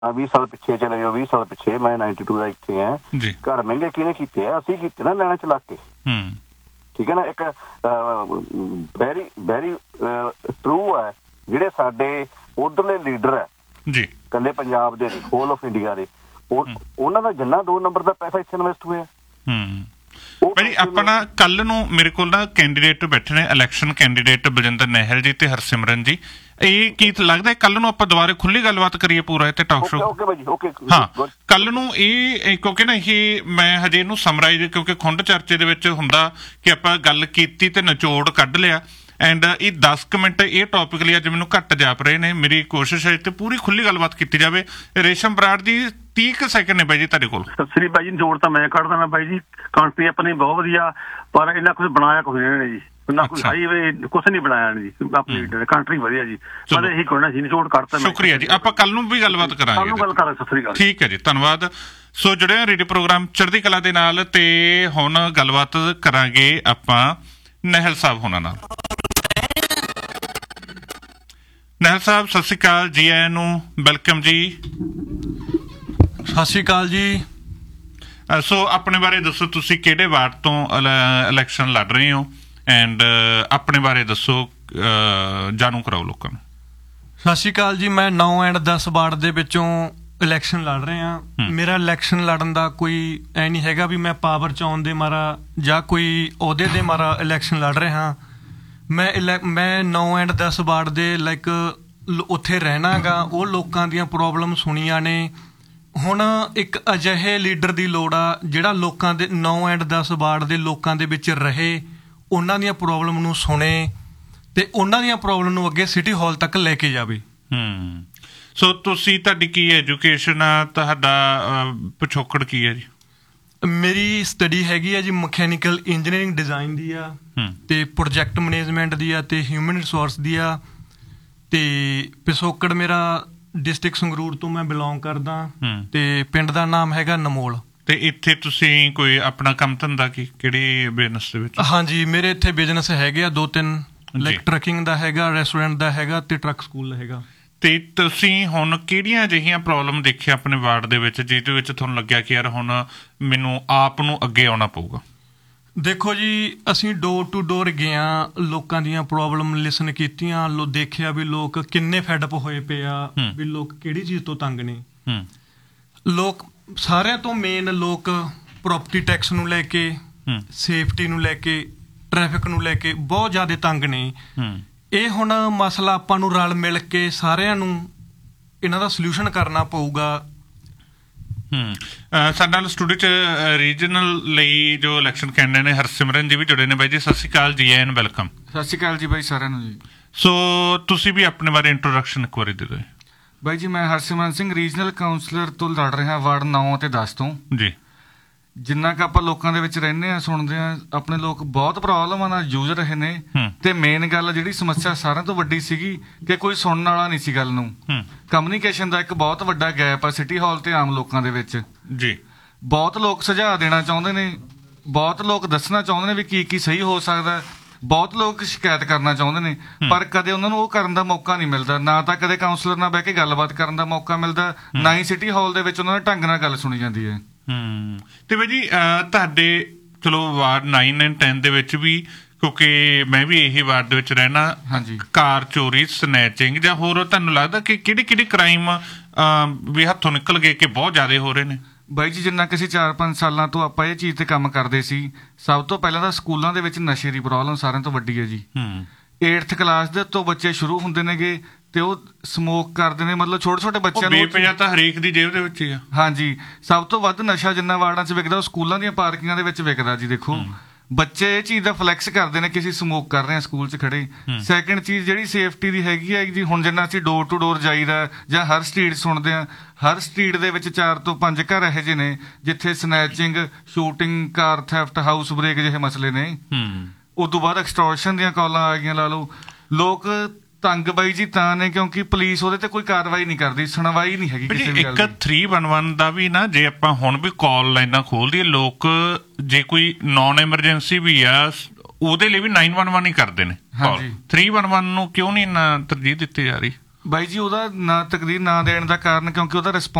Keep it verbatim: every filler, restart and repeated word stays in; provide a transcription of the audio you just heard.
ਵੀਹ ਸਾਲ ਪਿੱਛੇ ਚਲੇ ਜਾਓ, ਵੀਹ ਸਾਲ ਪਿੱਛੇ, ਮੈਂ ਨਾਈਨਟੀ ਟੂ ਦਾ ਇੱਥੇ ਹੈ। ਘਰ ਮਹਿੰਗੇ ਕਿਹਨੇ ਕੀਤੇ ਆ? ਅਸੀਂ ਕੀਤੇ ਨਾ ਲੈਣਾ ਚ ਲੱਗ ਕੇ। ਠੀਕ ਹੈ ਨਾ। ਇੱਕ ਵੈਰੀ ਵੈਰੀ ਟਰੂ ਹੈ, ਜਿਹੜੇ ਸਾਡੇ ਉਧਰਲੇ ਲੀਡਰ ਹੈ ਜੀ, ਇਕੱਲੇ ਪੰਜਾਬ ਦੇ ਹੋਲ ਆਫ ਇੰਡੀਆ ਦੇ, ਉਹਨਾਂ ਦਾ ਜਿੰਨਾ ਦੋ ਨੰਬਰ ਦਾ ਪੈਸਾ ਇੱਥੇ ਇਨਵੈਸਟ ਹੋਇਆ। ਭਾਜੀ ਆਪਣਾ ਕੱਲ ਨੂੰ ਮੇਰੇ ਕੋਲ ਨਾ ਕੈਂਡੀਡੇਟ ਬੈਠੇ ਨੇ, ਇਲੈਕਸ਼ਨ ਕੈਂਡੀਡੇਟ ਬਲਜਿੰਦਰ ਨਿਹਲ ਜੀ ਤੇ ਹਰਸਿਮਰਨ ਜੀ। ਇਹ ਕੀ ਲੱਗਦਾ ਕੱਲ ਨੂੰ ਆਪਾਂ ਦੁਬਾਰਾ ਖੁੱਲੀ ਗੱਲਬਾਤ ਕਰੀਏ ਪੂਰਾ ਇੱਥੇ ਟਾਕ ਸ਼ੋ? ਹਾਂ, ਕੱਲ ਨੂੰ ਇਹ ਕਿਉਂਕਿ ਨਾ ਇਹ ਮੈਂ ਹਜੇ ਇਹਨੂੰ ਸਮਰਾਈਜ਼, ਕਿਉਂਕਿ ਖੁੰਡ ਚਰਚੇ ਦੇ ਵਿੱਚ ਹੁੰਦਾ ਕਿ ਆਪਾਂ ਗੱਲ ਕੀਤੀ ਤੇ ਨਿਚੋੜ ਕੱਢ ਲਿਆ, ਐਂਡ ਇਹ ਦਸ ਕੁ ਮਿੰਟ ਇਹ ਟੌਪਿਕ ਲਈ ਅੱਜ ਮੈਨੂੰ ਘੱਟ ਜਾਪ ਰਹੇ ਨੇ। ਮੇਰੀ ਕੋਸ਼ਿਸ਼ ਹੈ ਤੇ ਪੂਰੀ ਖੁੱਲੀ ਗੱਲਬਾਤ ਕੀਤੀ ਜਾਵੇ। ਰੇਸ਼ਮ ਬਰਾੜ ਜੀ ਤੀਹ ਕੁ ਸੈਕਿੰਡ ਨੇ ਬਾਈ ਜੀ ਤੁਹਾਡੇ ਕੋਲ। ਸਤਿ ਸ੍ਰੀ ਬਾਈ ਜੀ, ਜੋੜ ਤਾਂ ਮੈਂ ਕੱਢ ਦੇਣਾ ਬਾਈ ਜੀ। ਕੰਟਰੀ ਆਪਣੀ ਬਹੁਤ ਵਧੀਆ, ਪਰ ਇਹਨਾਂ ਕੁਛ ਬਣਾਇਆ ਕੁਛ ਇਹਨਾਂ ਨੇ ਜੀ, ਨਾ ਕੋਈ ਹਾਈਵੇ ਕੁਛ ਨਹੀਂ ਬਣਾਇਆ ਜੀ। ਆਪਣੀ ਕੰਟਰੀ ਵਧੀਆ ਜੀ, ਪਰ ਇਹੀ ਕਹਿਣਾ ਸੀ, ਨਿਚੋੜ ਕੱਢਤਾ। ਸ਼ੁਕਰੀਆ ਜੀ, ਆਪਾਂ ਕੱਲ ਨੂੰ ਵੀ ਗੱਲਬਾਤ ਕਰਾਂਗੇ। ਗੱਲ ਕਰਾਂਗੇ। ਸਤਿ ਸ੍ਰੀ ਅਕਾਲ। ਠੀਕ ਹੈ ਜੀ, ਧੰਨਵਾਦ। ਸੋ ਜੁੜਿਆ ਰੇਡੀਓ ਪ੍ਰੋਗਰਾਮ ਚੜ੍ਹਦੀ ਕਲਾ ਦੇ ਨਾਲ, ਤੇ ਹੁਣ ਗੱਲਬਾਤ ਕਰਾਂਗੇ ਆਪਾਂ ਨਿਹਲ ਸਾਹਿਬ ਹੋਣਾ ਨਾਲ। ਨਿਹਲ ਸਾਹਿਬ ਸਤਿ ਸ਼੍ਰੀ ਅਕਾਲ, ਜੀ ਆਇਆਂ ਨੂੰ, ਵੈਲਕਮ ਜੀ। ਸਤਿ ਸ਼੍ਰੀ ਅਕਾਲ ਜੀ। ਸੋ ਆਪਣੇ ਬਾਰੇ ਦੱਸੋ, ਤੁਸੀਂ ਕਿਹੜੇ ਵਾਰਡ ਤੋਂ ਇਲੈਕਸ਼ਨ ਲੜ ਰਹੇ ਹੋ, ਐਂਡ ਆਪਣੇ ਬਾਰੇ ਦੱਸੋ, ਜਾਣੂ ਕਰਾਓ ਲੋਕਾਂ ਨੂੰ। ਸਤਿ ਸ਼੍ਰੀ ਅਕਾਲ ਜੀ, ਮੈਂ ਨੌ ਐਂਡ ਦਸ ਵਾਰਡ ਦੇ ਵਿੱਚੋਂ ਇਲੈਕਸ਼ਨ ਲੜ ਰਹੇ ਹਾਂ। ਮੇਰਾ ਇਲੈਕਸ਼ਨ ਲੜਨ ਦਾ ਕੋਈ ਐ ਨਹੀਂ ਹੈਗਾ ਵੀ ਮੈਂ ਪਾਵਰ 'ਚ ਆਉਣ ਦੇ ਮਾਰਾ ਜਾਂ ਕੋਈ ਅਹੁਦੇ ਦੇ ਮਾਰਾ ਇਲੈਕਸ਼ਨ ਲੜ ਰਿਹਾ। ਮੈਂ ਇਲੈ ਮੈਂ ਨੌ ਐਂਡ ਦਸ ਵਾਰਡ ਦੇ ਲਾਈਕ ਉੱਥੇ ਰਹਿਣਾ ਗਾ, ਉਹ ਲੋਕਾਂ ਦੀਆਂ ਪ੍ਰੋਬਲਮ ਸੁਣੀਆਂ ਨੇ। ਹੁਣ ਇੱਕ ਅਜਿਹੇ ਲੀਡਰ ਦੀ ਲੋੜ ਆ ਜਿਹੜਾ ਲੋਕਾਂ ਦੇ ਨੌ ਐਂਡ ਦਸ ਵਾਰਡ ਦੇ ਲੋਕਾਂ ਦੇ ਵਿੱਚ ਰਹੇ, ਉਹਨਾਂ ਦੀਆਂ ਪ੍ਰੋਬਲਮ ਨੂੰ ਸੁਣੇ ਤੇ ਉਹਨਾਂ ਦੀਆਂ ਪ੍ਰੋਬਲਮ ਨੂੰ ਅੱਗੇ ਸਿਟੀ ਹਾਲ ਤੱਕ ਲੈ ਕੇ ਜਾਵੇ। ਹੂੰ ਸੋ ਤੁਸੀਂ, ਤੁਹਾਡੀ ਕੀ ਐਜੂਕੇਸ਼ਨ ਆ, ਤੁਹਾਡਾ ਪਿਛੋਕੜ ਕੀ ਹੈ ਜੀ? ਮੇਰੀ ਸਟੱਡੀ ਹੈਗੀ ਆ ਜੀ ਮਕੈਨੀਕਲ ਇੰਜੀਨੀਅਰਿੰਗ ਡਿਜ਼ਾਈਨ ਦੀ ਆ, ਤੇ ਪ੍ਰੋਜੈਕਟ ਮੈਨੇਜਮੈਂਟ ਦੀ ਆ, ਤੇ ਹਿਊਮਨ ਰਿਸੋਰਸ ਦੀ ਆ। ਤੇ ਪਿਛੋਕੜ ਮੇਰਾ ਡਿਸਟ੍ਰਿਕਟ ਸੰਗਰੂਰ ਤੋਂ ਮੈਂ ਬਿਲੋਂਗ ਕਰਦਾ, ਤੇ ਪਿੰਡ ਦਾ ਨਾਮ ਹੈਗਾ ਨਮੋਲ। ਤੇ ਇੱਥੇ ਤੁਸੀਂ ਕੋਈ ਆਪਣਾ ਕੰਮ ਧੰਦਾ ਕੀ ਕਿਹੜੀ ਬਿਜ਼ਨਸ ਦੇ ਵਿੱਚ? ਹਾਂਜੀ, ਮੇਰੇ ਇੱਥੇ ਬਿਜ਼ਨਸ ਹੈਗੇ ਆ ਦੋ ਤਿੰਨ, ਲਾਈਕ ਟਰੱਕਿੰਗ ਦਾ ਹੈਗਾ, ਰੈਸਟੋਰੈਂਟ ਦਾ ਹੈਗਾ, ਤੇ ਟਰੱਕ ਸਕੂਲ ਦਾ ਹੈਗਾ। ਤੇ ਤੁਸੀਂ ਹੁਣ ਕਿਹੜੀਆਂ ਅਜਿਹੀਆਂ ਪ੍ਰੋਬਲਮ ਦੇਖੀਆਂ ਆਪਣੇ ਵਾਰਡ ਦੇ ਵਿੱਚ ਜਿਹਦੇ ਵਿੱਚ ਤੁਹਾਨੂੰ ਲੱਗਿਆ ਕਿ ਯਾਰ ਹੁਣ ਮੈਨੂੰ ਆਪ ਨੂੰ ਅੱਗੇ ਆਉਣਾ ਪਊਗਾ? ਦੇਖੋ ਜੀ, ਅਸੀਂ ਡੋਰ ਟੂ ਡੋਰ ਗਏ ਹਾਂ, ਲੋਕਾਂ ਦੀਆਂ ਪ੍ਰੋਬਲਮ ਲਿਸਨ ਕੀਤੀਆਂ, ਲੋ ਦੇਖਿਆ ਵੀ ਲੋਕ ਕਿੰਨੇ ਫੈਡਅਪ ਹੋਏ ਪਏ ਆ, ਵੀ ਲੋਕ ਕਿਹੜੀ ਚੀਜ਼ ਤੋਂ ਤੰਗ ਨੇ। ਲੋਕ ਸਾਰਿਆਂ ਤੋਂ ਮੇਨ ਲੋਕ ਪ੍ਰੋਪਰਟੀ ਟੈਕਸ ਨੂੰ ਲੈ ਕੇ, ਸੇਫਟੀ ਨੂੰ ਲੈ ਕੇ, ਟ੍ਰੈਫਿਕ ਨੂੰ ਲੈ ਕੇ ਬਹੁਤ ਜ਼ਿਆਦਾ ਤੰਗ ਨੇ। ਇਹ ਹੁਣ ਮਸਲਾ ਆਪਾਂ ਨੂੰ ਰਲ ਮਿਲ ਕੇ ਸਾਰਿਆਂ ਨੂੰ ਇਹਨਾਂ ਦਾ ਸਲਿਊਸ਼ਨ ਕਰਨਾ ਪਊਗਾ। ਹੂੰ ਸਾਡੇ ਨਾਲ ਸਟੂਡੀਓ 'ਚ ਰੀਜਨਲ ਲਈ ਜੋ ਇਲੈਕਸ਼ਨ ਕੈਂਡੀਡੇਟ ਨੇ ਹਰਸਿਮਰਨ ਜੀ ਵੀ ਜੁੜੇ ਨੇ। ਬਾਈ ਜੀ ਸਤਿ ਸ਼੍ਰੀ ਅਕਾਲ, ਜੀ ਐਨ ਵੈਲਕਮ। ਸਤਿ ਸ਼੍ਰੀ ਅਕਾਲ ਜੀ ਬਾਈ ਸਾਰਿਆਂ ਨੂੰ ਜੀ। ਸੋ ਤੁਸੀਂ ਵੀ ਆਪਣੇ ਬਾਰੇ ਇੰਟਰੋਡਕਸ਼ਨ ਇੱਕ ਵਾਰੀ ਦੇ ਦਿਓ। ਬਾਈ ਜੀ ਮੈਂ ਹਰਸਿਮਰਨ ਸਿੰਘ ਰੀਜਨਲ ਕਾਉਂਸਲਰ ਤੋਂ ਲੜ ਰਿਹਾ, ਵਾਰਡ ਨੌ ਅਤੇ ਦਸ ਤੋਂ ਜੀ। ਜਿੰਨਾ ਕੁ ਆਪਾਂ ਲੋਕਾਂ ਦੇ ਵਿੱਚ ਰਹਿੰਦੇ ਹਾਂ, ਸੁਣਦੇ ਹਾਂ, ਆਪਣੇ ਲੋਕ ਬਹੁਤ ਪ੍ਰੋਬਲਮਾਂ ਨਾਲ ਜੂਝ ਰਹੇ ਨੇ। ਤੇ ਮੇਨ ਗੱਲ ਜਿਹੜੀ ਸਮੱਸਿਆ ਸਾਰਿਆਂ ਤੋਂ ਵੱਡੀ ਸੀਗੀ ਕਿ ਕੋਈ ਸੁਣਨ ਵਾਲਾ ਨਹੀਂ ਸੀ ਗੱਲ ਨੂੰ। ਕਮਿਊਨੀਕੇਸ਼ਨ ਦਾ ਇੱਕ ਬਹੁਤ ਵੱਡਾ ਗੈਪ ਆ ਸਿਟੀ ਹਾਲ ਤੇ ਆਮ ਲੋਕਾਂ ਦੇ ਵਿੱਚ ਜੀ। ਬਹੁਤ ਲੋਕ ਸੁਝਾਅ ਦੇਣਾ ਚਾਹੁੰਦੇ ਨੇ, ਬਹੁਤ ਲੋਕ ਦੱਸਣਾ ਚਾਹੁੰਦੇ ਨੇ ਵੀ ਕੀ ਕੀ ਸਹੀ ਹੋ ਸਕਦਾ, ਬਹੁਤ ਲੋਕ ਸ਼ਿਕਾਇਤ ਕਰਨਾ ਚਾਹੁੰਦੇ ਨੇ, ਪਰ ਕਦੇ ਉਹਨਾਂ ਨੂੰ ਉਹ ਕਰਨ ਦਾ ਮੌਕਾ ਨਹੀਂ ਮਿਲਦਾ। ਨਾ ਤਾਂ ਕਦੇ ਕਾਉਂਸਲਰ ਨਾਲ ਬਹਿ ਕੇ ਗੱਲਬਾਤ ਕਰਨ ਦਾ ਮੌਕਾ ਮਿਲਦਾ, ਨਾ ਹੀ ਸਿਟੀ ਹਾਲ ਦੇ ਵਿੱਚ ਉਹਨਾਂ ਦੇ ਢੰਗ ਨਾਲ ਗੱਲ ਸੁਣੀ ਜਾਂਦੀ ਹੈ। ਹੂੰ ਤੇ ਬਾਈ ਜੀ ਤੁਹਾਡੇ ਚਲੋ ਵਾਰਡ ਨਾਈਨ ਐਂਡ ਟੈਨ ਦੇ ਵਿੱਚ ਵੀ, ਕਿਉਂਕਿ ਮੈਂ ਵੀ ਇਹੀ ਵਾਰਡ ਦੇ ਵਿੱਚ ਰਹਿਣਾ, ਹਾਂਜੀ, ਕਾਰ ਚੋਰੀ, ਸਨੈਚਿੰਗ ਜਾਂ ਹੋਰ ਤੁਹਾਨੂੰ ਲੱਗਦਾ ਕਿ ਕਿਹੜੀ ਕਿਹੜੀ ਕ੍ਰਾਈਮ ਵੀ ਹੱਥੋਂ ਨਿਕਲ ਗਏ ਕਿ ਬਹੁਤ ਜ਼ਿਆਦਾ ਹੋ ਰਹੇ ਨੇ? ਬਾਈ ਜੀ ਜਿੰਨਾ ਕਿ ਅਸੀਂ ਚਾਰ ਪੰਜ ਸਾਲਾਂ ਤੋਂ ਆਪਾਂ ਇਹ ਚੀਜ਼ ਤੇ ਕੰਮ ਕਰਦੇ ਸੀ, ਸਭ ਤੋਂ ਪਹਿਲਾਂ ਤਾਂ ਸਕੂਲਾਂ ਦੇ ਵਿੱਚ ਨਸ਼ੇ ਦੀ ਪ੍ਰੋਬਲਮ ਸਾਰਿਆਂ ਤੋਂ ਵੱਡੀ ਹੈ ਜੀ। ਏਟਥ ਕਲਾਸ ਦੇ ਤੋਂ ਬੱਚੇ ਸ਼ੁਰੂ ਹੁੰਦੇ ਨੇਗੇ ਤੇ ਉਹ ਸਮੋਕ ਕਰਦੇ ਨੇ, ਮਤਲਬ ਛੋਟੇ ਛੋਟੇ ਬੱਚਿਆਂ ਨੂੰ। ਬੇਪਜਾ ਤਾਂ ਹਰੇਕ ਦੀ ਜੇਬ ਦੇ ਵਿੱਚ ਹੀ ਆ। ਹਾਂਜੀ, ਸਭ ਤੋਂ ਵੱਧ ਨਸ਼ਾ ਜਿੰਨਾ ਵਾਰਡਾਂ 'ਚ ਵਿਕਦਾ ਉਹ ਸਕੂਲਾਂ ਦੀਆਂ ਪਾਰਕਿੰਗਾਂ ਦੇ ਵਿੱਚ ਵਿਕਦਾ ਜੀ। ਦੇਖੋ ਬੱਚੇ ਇਹ ਚੀਜ਼ ਦਾ ਫਲੈਕਸ ਕਰਦੇ ਨੇ ਕਿ ਅਸੀਂ ਸਮੋਕ ਕਰ ਰਹੇ ਹਾਂ ਸਕੂਲ 'ਚ ਖੜੇ। ਸੈਕਿੰਡ ਚੀਜ਼ ਜਿਹੜੀ ਸੇਫਟੀ ਦੀ ਹੈਗੀ ਹੈ ਜੀ, ਹੁਣ ਜਿੰਨਾ ਅਸੀਂ ਡੋਰ ਟੂ ਡੋਰ ਜਾਈਦਾ ਜਾਂ ਹਰ ਸਟਰੀਟ ਸੁਣਦੇ ਹਾਂ, ਹਰ ਸਟਰੀਟ ਦੇ ਵਿੱਚ ਚਾਰ ਤੋਂ ਪੰਜ ਘਰ ਇਹੋ ਜਿਹੇ ਨੇ ਜਿੱਥੇ ਸਨੈਚਿੰਗ, ਸ਼ੂਟਿੰਗ, ਕਾਰ ਥੈਫਟ, ਹਾਊਸ ਬ੍ਰੇਕ ਜਿਹੇ ਮਸਲੇ ਨੇ। ਉਦੋਂ ਬਾਅਦ ਐਕਸਟੋਰਸ਼ਨ ਦੀਆਂ ਕਾਲਾਂ ਆ ਗਈਆਂ। ਲਾ ਲਓ ਲੋਕ ਤੰਗ ਬਾਈ ਜੀ ਤਾਂ ਨੇ ਕਿਉਂਕਿ ਪੁਲਿਸ ਉਹਦੇ ਤੇ ਕੋਈ ਕਾਰਵਾਈ ਨਹੀਂ ਕਰਦੀ, ਸੁਣਵਾਈ ਨਹੀਂ ਹੈਗੀ ਕਿਸੇ ਵੀ ਗੱਲ ਦੀ। ਇੱਕ ਥ੍ਰੀ ਵਨ ਵਨ ਦਾ ਵੀ ਨਾ, ਜੇ ਆਪਾਂ ਹੁਣ ਵੀ ਕਾਲ ਲਾਈਨਾਂ ਖੋਲਦੀ, ਲੋਕ ਜੇ ਕੋਈ ਨੌਨ ਐਮਰਜੈਂਸੀ ਵੀ ਆ ਉਹਦੇ ਲਈ ਵੀ ਨਾਈਨ ਵਨ ਵਨ ਹੀ ਕਰਦੇ ਨੇ। ਥ੍ਰੀ ਵਨ ਵਨ ਨੂੰ ਕਿਉਂ ਨਹੀਂ ਤਰਜੀਹ ਦਿੱਤੀ ਜਾ ਰਹੀ? ਬਾਈ ਜੀ ਉਹਦਾ ਨਾ ਤਕਦੀਰ ਨਾ ਦੇਣ ਦਾ ਕਾਰਨ ਕਿਉਂਕਿ ਉਹਦਾ